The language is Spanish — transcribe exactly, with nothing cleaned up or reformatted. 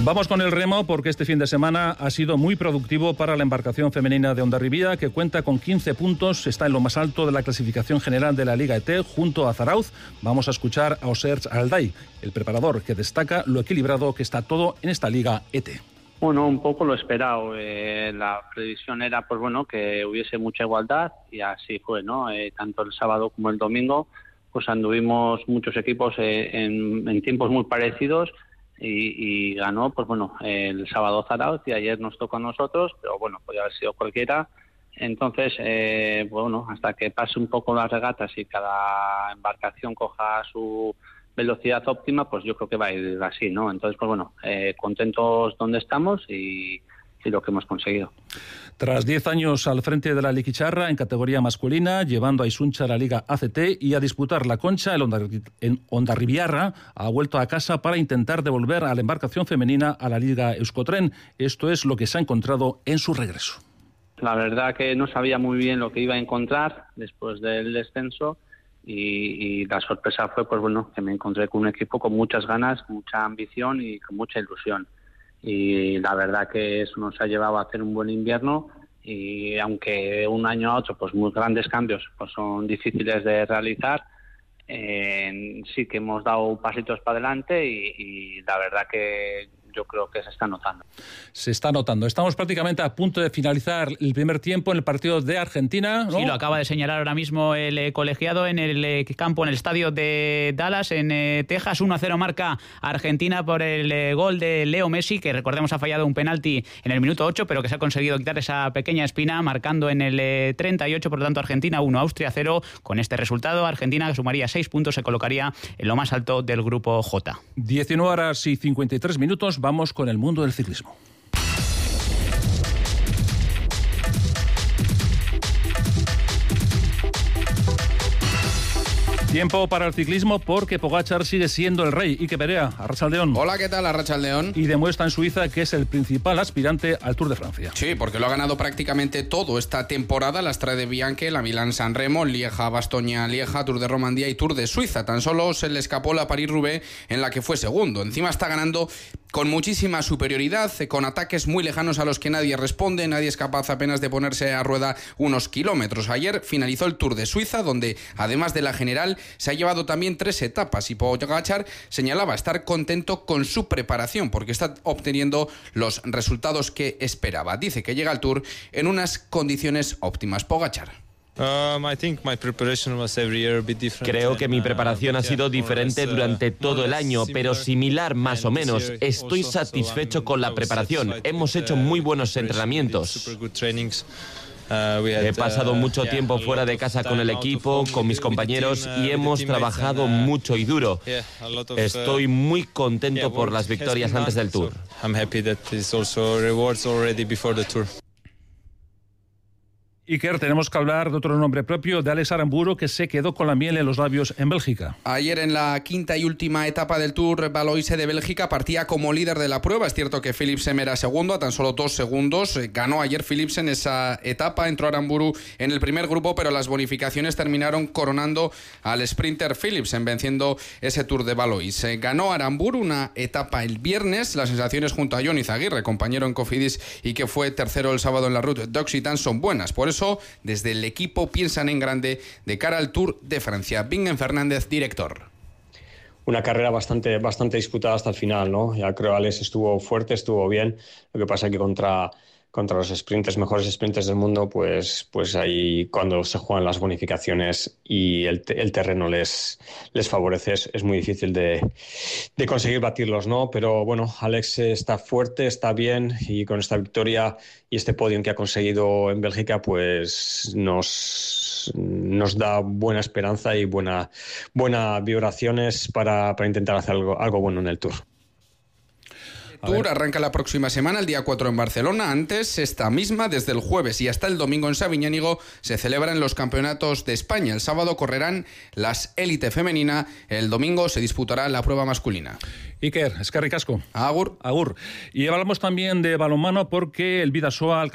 Vamos con el remo porque este fin de semana ha sido muy productivo para la embarcación femenina de Hondarribia, que cuenta con quince puntos, está en lo más alto de la clasificación general de la Liga E T junto a Zarauz. Vamos a escuchar a Oserge Alday, el preparador, que destaca lo equilibrado que está todo en esta Liga E T. Bueno, un poco lo esperado. Eh, la previsión era, pues bueno, que hubiese mucha igualdad y así fue, ¿no? Eh, tanto el sábado como el domingo, pues anduvimos muchos equipos eh, en, en tiempos muy parecidos y, y ganó, pues bueno, el sábado Zarauz y ayer nos tocó a nosotros, pero bueno, podría haber sido cualquiera. Entonces, eh, bueno, hasta que pase un poco las regatas y cada embarcación coja su velocidad óptima, pues yo creo que va a ir así, ¿no? Entonces, pues bueno, eh, contentos donde estamos y, y lo que hemos conseguido. Tras diez años al frente de la Liquicharra en categoría masculina, llevando a Isuncha a la Liga A C T y a disputar la Concha, el Hondarribiarra ha vuelto a casa para intentar devolver a la embarcación femenina a la Liga Euskotren. Esto es lo que se ha encontrado en su regreso. La verdad que no sabía muy bien lo que iba a encontrar después del descenso. Y, y la sorpresa fue, pues bueno, que me encontré con un equipo con muchas ganas, mucha ambición y con mucha ilusión. Y la verdad que eso nos ha llevado a hacer un buen invierno y aunque un año a otro, pues muy grandes cambios, pues son difíciles de realizar, eh, sí que hemos dado pasitos para adelante y, y la verdad que yo creo que se está notando. Se está notando. Estamos prácticamente a punto de finalizar el primer tiempo en el partido de Argentina, ¿no? Sí, lo acaba de señalar ahora mismo el eh, colegiado en el eh, campo, en el estadio de Dallas, en eh, Texas. uno a cero marca Argentina por el eh, gol de Leo Messi, que recordemos ha fallado un penalti en el minuto ocho, pero que se ha conseguido quitar esa pequeña espina, marcando en el eh, treinta y ocho, por lo tanto Argentina uno, Austria cero. Con este resultado, Argentina, que sumaría seis puntos, se colocaría en lo más alto del grupo J. diecinueve horas y cincuenta y tres minutos. Vamos con el mundo del ciclismo. Tiempo para el ciclismo porque Pogačar sigue siendo el rey. Ike Perea, Arratsaldeon. Hola, ¿qué tal? Arratsaldeon. Y demuestra en Suiza que es el principal aspirante al Tour de Francia. Sí, porque lo ha ganado prácticamente todo esta temporada: la Strade Bianche, la Milán-San Remo, Lieja, Bastoña, Lieja, Tour de Romandía y Tour de Suiza. Tan solo se le escapó la París-Roubaix, en la que fue segundo. Encima está ganando con muchísima superioridad, con ataques muy lejanos a los que nadie responde, nadie es capaz apenas de ponerse a rueda unos kilómetros. Ayer finalizó el Tour de Suiza, donde además de la general se ha llevado también tres etapas y Pogačar señalaba estar contento con su preparación porque está obteniendo los resultados que esperaba. Dice que llega al Tour en unas condiciones óptimas. Pogačar. Creo que mi preparación ha sido diferente durante todo el año, pero similar más o menos. Estoy satisfecho con la preparación. Hemos hecho muy buenos entrenamientos. He pasado mucho tiempo fuera de casa con el equipo, con mis compañeros y hemos trabajado mucho y duro. Estoy muy contento por las victorias antes del Tour. Iker, tenemos que hablar de otro nombre propio, de Alex Aramburu, que se quedó con la miel en los labios en Bélgica. Ayer en la quinta y última etapa del Tour Valoise de Bélgica partía como líder de la prueba. Es cierto que Philipsen era segundo a tan solo dos segundos. Ganó ayer Philipsen esa etapa, entró Aramburu en el primer grupo, pero las bonificaciones terminaron coronando al sprinter Philipsen, venciendo ese Tour de Valoise. Ganó Aramburu una etapa el viernes. Las sensaciones junto a Jon Izagirre, compañero en Cofidis y que fue tercero el sábado en la Route d'Occitane, son buenas. Por eso Eso, desde el equipo piensan en grande de cara al Tour de Francia. Bingen Fernández, director. Una carrera bastante, bastante disputada hasta el final, ¿no? Ya creo que Alex estuvo fuerte, estuvo bien. Lo que pasa es que contra, contra los sprinters, mejores sprinters del mundo, pues, pues ahí cuando se juegan las bonificaciones y el, el terreno les, les favorece, es, es muy difícil de, de conseguir batirlos, ¿no? Pero bueno, Alex está fuerte, está bien y con esta victoria y este podio que ha conseguido en Bélgica, pues nos, nos da buena esperanza y buena, buenas vibraciones para, para intentar hacer algo, algo bueno en el Tour. Tour arranca la próxima semana, el día cuatro en Barcelona. Antes, esta misma, desde el jueves y hasta el domingo en Sabiñánigo, se celebran los campeonatos de España. El sábado correrán las élite femenina, el domingo se disputará la prueba masculina. Iker, eskerrik asko. Agur. Agur. Y hablamos también de balonmano porque el Bidasoa